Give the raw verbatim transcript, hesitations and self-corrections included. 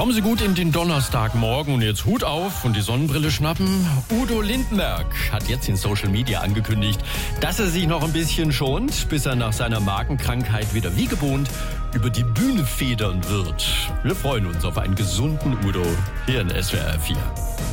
Kommen Sie gut in den Donnerstagmorgen und jetzt Hut auf und die Sonnenbrille schnappen. Udo Lindenberg hat jetzt in Social Media angekündigt, dass er sich noch ein bisschen schont, bis er nach seiner Magenkrankheit wieder wie gewohnt über die Bühne federn wird. Wir freuen uns auf einen gesunden Udo hier in S W R vier.